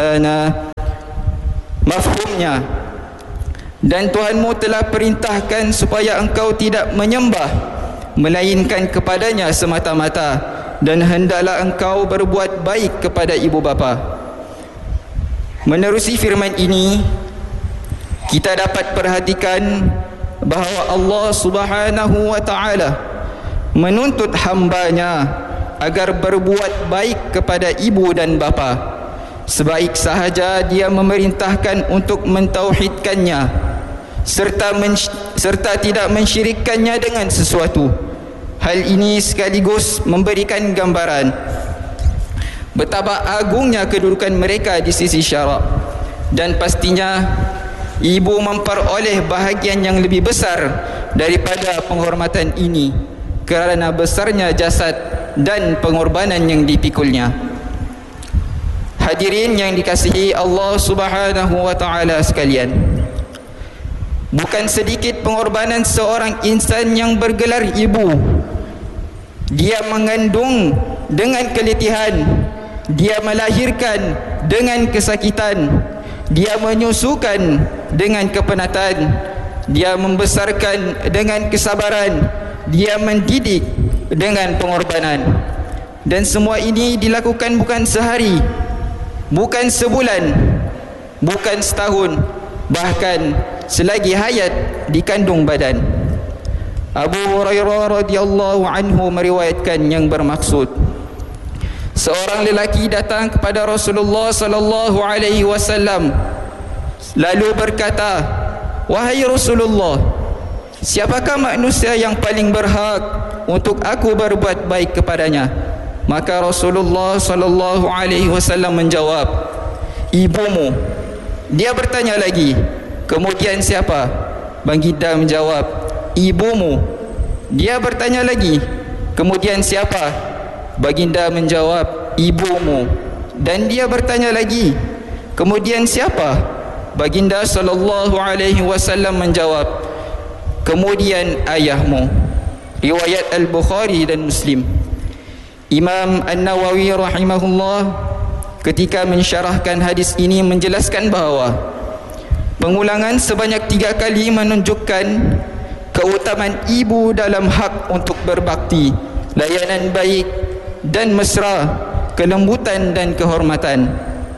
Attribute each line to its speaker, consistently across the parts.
Speaker 1: subhanahu. Mafhumnya, dan Tuhanmu telah perintahkan supaya engkau tidak menyembah melainkan kepadanya semata-mata, dan hendaklah engkau berbuat baik kepada ibu bapa. Menerusi firman ini, kita dapat perhatikan bahawa Allah subhanahu wa ta'ala menuntut hambanya agar berbuat baik kepada ibu dan bapa. Sebaik sahaja dia memerintahkan untuk mentauhidkannya serta tidak mensyirikkannya dengan sesuatu. Hal ini sekaligus memberikan gambaran betapa agungnya kedudukan mereka di sisi syarak, dan pastinya ibu memperoleh bahagian yang lebih besar daripada penghormatan ini kerana besarnya jasad dan pengorbanan yang dipikulnya. Hadirin yang dikasihi Allah subhanahu wa ta'ala sekalian, bukan sedikit pengorbanan seorang insan yang bergelar ibu. Dia mengandung dengan keletihan, dia melahirkan dengan kesakitan, dia menyusukan dengan kepenatan, dia membesarkan dengan kesabaran, dia mendidik dengan pengorbanan. Dan semua ini dilakukan bukan sehari, bukan sebulan, bukan setahun, bahkan selagi hayat dikandung badan. Abu Hurairah radhiyallahu anhu meriwayatkan yang bermaksud, seorang lelaki datang kepada Rasulullah sallallahu alaihi wasallam lalu berkata, "Wahai Rasulullah, siapakah manusia yang paling berhak untuk aku berbuat baik kepadanya?" Maka Rasulullah sallallahu alaihi wasallam menjawab, "Ibumu." Dia bertanya lagi, "Kemudian siapa?" Baginda menjawab, "Ibumu." Dia bertanya lagi, "Kemudian siapa?" Baginda menjawab, "Ibumu." Dan dia bertanya lagi, "Kemudian siapa?" Baginda sallallahu alaihi wasallam menjawab, "Kemudian ayahmu." Riwayat Al-Bukhari dan Muslim. Imam An-Nawawi rahimahullah ketika mensyarahkan hadis ini menjelaskan bahawa pengulangan sebanyak 3 kali menunjukkan keutamaan ibu dalam hak untuk berbakti, layanan baik dan mesra, kelembutan dan kehormatan.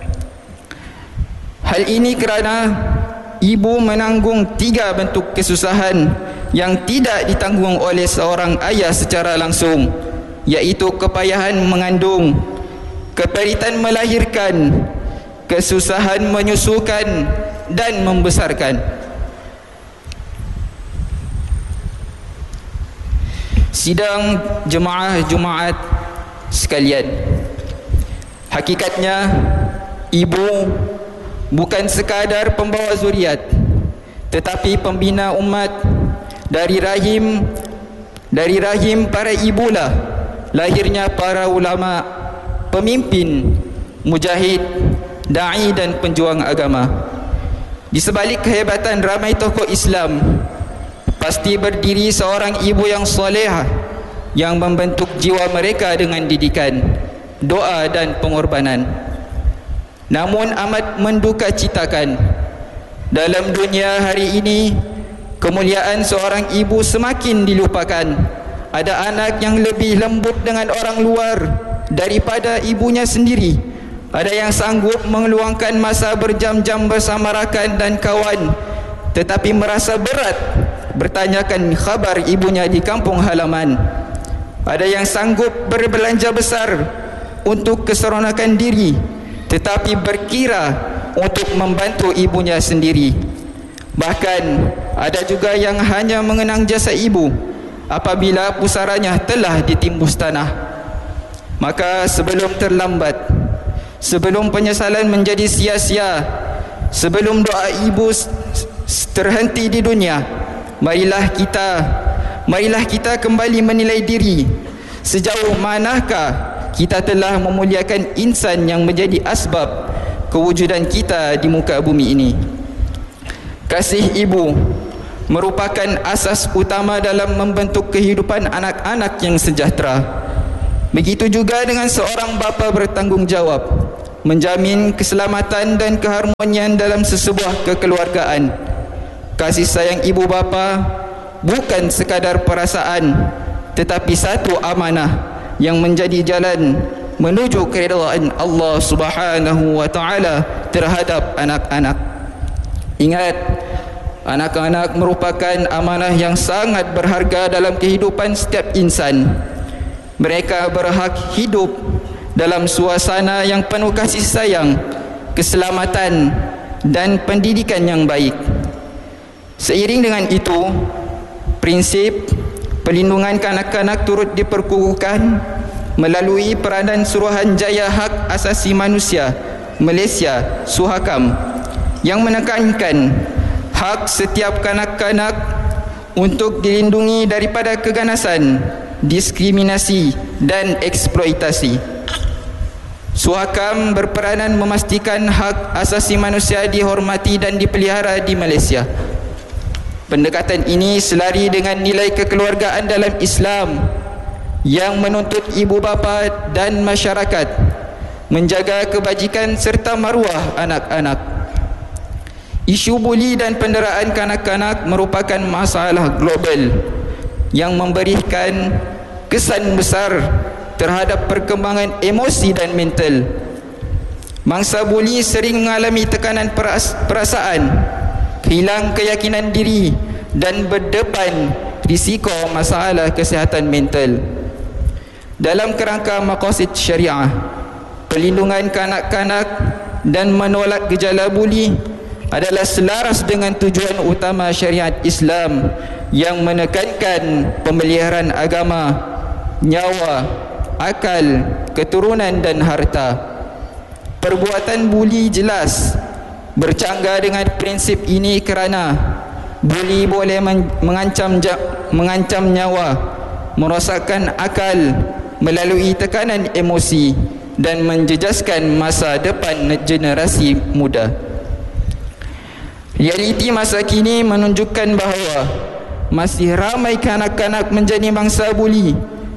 Speaker 1: Hal ini kerana ibu menanggung 3 bentuk kesusahan yang tidak ditanggung oleh seorang ayah secara langsung, iaitu kepayahan mengandung, keperitan melahirkan, kesusahan menyusukan dan membesarkan. Sidang jemaah Jumaat sekalian, hakikatnya ibu bukan sekadar pembawa zuriat, tetapi pembina umat. Dari rahim para ibulah lahirnya para ulama, pemimpin, mujahid, da'i dan penjuang agama. Di sebalik kehebatan ramai tokoh Islam, pasti berdiri seorang ibu yang solehah yang membentuk jiwa mereka dengan didikan, doa dan pengorbanan. Namun amat mendukacitakan, dalam dunia hari ini kemuliaan seorang ibu semakin dilupakan. Ada anak yang lebih lembut dengan orang luar daripada ibunya sendiri. Ada yang sanggup mengeluangkan masa berjam-jam bersama rakan dan kawan, tetapi merasa berat bertanyakan khabar ibunya di kampung halaman. Ada yang sanggup berbelanja besar untuk keseronokan diri, tetapi berkira untuk membantu ibunya sendiri. Bahkan ada juga yang hanya mengenang jasa ibu apabila pusaranya telah ditimbus tanah. Maka sebelum terlambat, sebelum penyesalan menjadi sia-sia, sebelum doa ibu terhenti di dunia, marilah kita kembali menilai diri. Sejauh manakah kita telah memuliakan insan yang menjadi asbab kewujudan kita di muka bumi ini. Kasih ibu merupakan asas utama dalam membentuk kehidupan anak-anak yang sejahtera. Begitu juga dengan seorang bapa bertanggungjawab. menjamin keselamatan dan keharmonian dalam sesebuah kekeluargaan. Kasih sayang ibu bapa bukan sekadar perasaan, tetapi satu amanah yang menjadi jalan menuju keridaan Allah Subhanahu wa taala terhadap anak-anak. Ingat, anak-anak merupakan amanah yang sangat berharga dalam kehidupan setiap insan. Mereka berhak hidup dalam suasana yang penuh kasih sayang, keselamatan dan pendidikan yang baik. Seiring dengan itu, prinsip perlindungan kanak-kanak turut diperkukuhkan melalui peranan Suruhanjaya Hak Asasi Manusia Malaysia Suhakam yang menekankan hak setiap kanak-kanak untuk dilindungi daripada keganasan, diskriminasi dan eksploitasi. Suhakam berperanan memastikan hak asasi manusia dihormati dan dipelihara di Malaysia. Pendekatan ini selari dengan nilai kekeluargaan dalam Islam yang menuntut ibu bapa dan masyarakat menjaga kebajikan serta maruah anak-anak. Isu buli dan penderaan kanak-kanak merupakan masalah global yang memberikan kesan besar terhadap perkembangan emosi dan mental. Mangsa buli sering mengalami tekanan perasaan, hilang keyakinan diri dan berdepan risiko masalah kesihatan mental. Dalam kerangka maqasid syariah, perlindungan kanak-kanak dan menolak gejala buli adalah selaras dengan tujuan utama syariat Islam yang menekankan pemeliharaan agama, nyawa, akal, keturunan dan harta. Perbuatan buli jelas bercanggah dengan prinsip ini kerana buli boleh mengancam nyawa, merosakkan akal melalui tekanan emosi dan menjejaskan masa depan generasi muda. Realiti masa kini menunjukkan bahawa masih ramai kanak-kanak menjadi mangsa buli.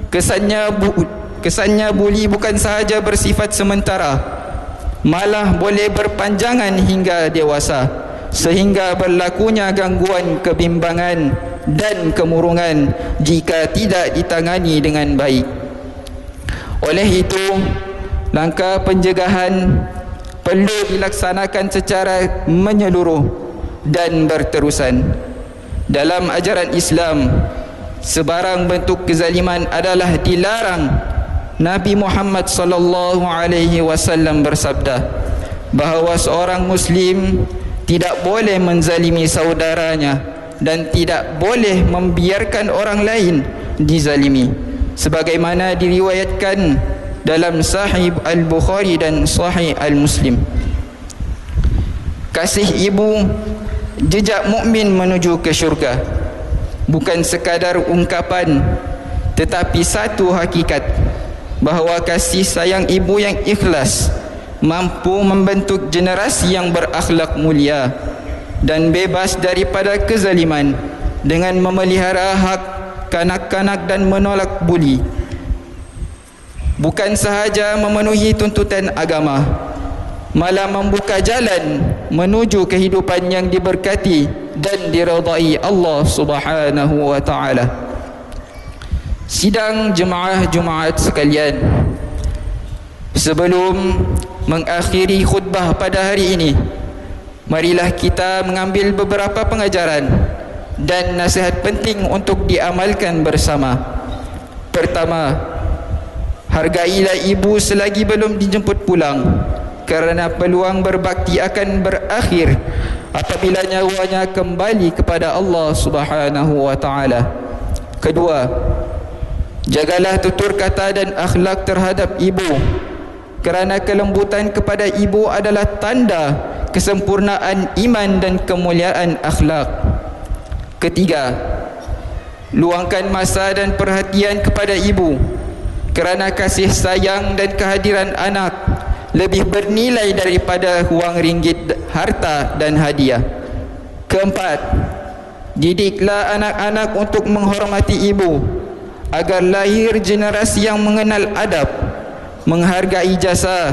Speaker 1: Kesannya buli bukan sahaja bersifat sementara, malah boleh berpanjangan hingga dewasa, sehingga berlakunya gangguan kebimbangan dan kemurungan jika tidak ditangani dengan baik. Oleh itu, langkah pencegahan perlu dilaksanakan secara menyeluruh dan berterusan. Dalam ajaran Islam, sebarang bentuk kezaliman adalah dilarang. Nabi Muhammad sallallahu alaihi wasallam bersabda bahawa seorang muslim tidak boleh menzalimi saudaranya dan tidak boleh membiarkan orang lain dizalimi, sebagaimana diriwayatkan dalam Sahih Al-Bukhari dan Sahih Al-Muslim. Kasih ibu jejak mukmin menuju ke syurga, bukan sekadar ungkapan tetapi satu hakikat bahawa kasih sayang ibu yang ikhlas mampu membentuk generasi yang berakhlak mulia dan bebas daripada kezaliman dengan memelihara hak kanak-kanak dan menolak buli. Bukan sahaja memenuhi tuntutan agama, malah membuka jalan menuju kehidupan yang diberkati dan diridai Allah Subhanahu wa taala. Sidang jemaah Jumaat sekalian, sebelum mengakhiri khutbah pada hari ini, marilah kita mengambil beberapa pengajaran dan nasihat penting untuk diamalkan bersama. Pertama, hargailah ibu selagi belum dijemput pulang, kerana peluang berbakti akan berakhir apabila nyawanya kembali kepada Allah Subhanahu wa taala. Kedua, jagalah tutur kata dan akhlak terhadap ibu, kerana kelembutan kepada ibu adalah tanda kesempurnaan iman dan kemuliaan akhlak. Ketiga, luangkan masa dan perhatian kepada ibu, kerana kasih sayang dan kehadiran anak lebih bernilai daripada wang ringgit, harta dan hadiah. Keempat, didiklah anak-anak untuk menghormati ibu agar lahir generasi yang mengenal adab, menghargai jasa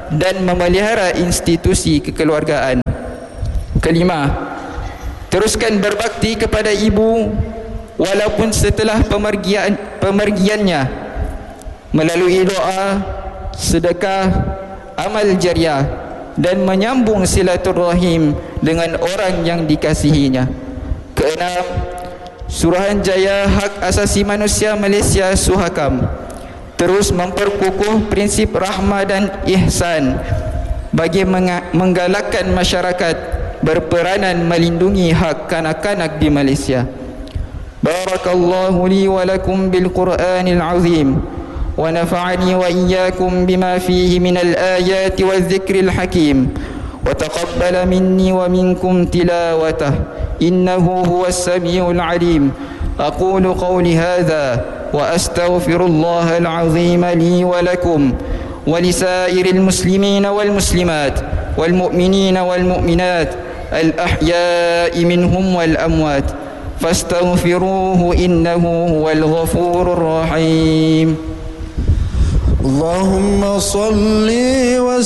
Speaker 1: dan memelihara institusi kekeluargaan. Kelima, teruskan berbakti kepada ibu walaupun setelah pemergiannya melalui doa, sedekah, amal jariah dan menyambung silaturahim dengan orang yang dikasihinya. Keenam, Suruhanjaya Hak Asasi Manusia Malaysia Suhakam terus memperkukuh prinsip rahmah dan ihsan bagi menggalakkan masyarakat berperanan melindungi hak kanak-kanak di Malaysia. Barakallahu li wa lakum bil Qur'anil azim wa nafa'ani wa iyyakum bima fihi minal ayati wal dzikril hakim wa taqabbala minni wa minkum tilawatah innahu huwas samiul alim. aqulu qawli hadha wa astaghfirullahal azim li wa lakum wa lisairil muslimina wal muslimat wal mu'minina wal mu'minat al ahya'i minhum wal amwat fastaghfiruhu innahu huwal ghafurur rahim.
Speaker 2: Allahumma salli wa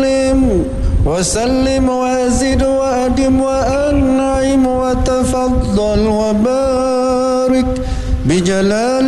Speaker 2: sallim wa zid wa adim wa an'im wa tafaddal wa barik bijalali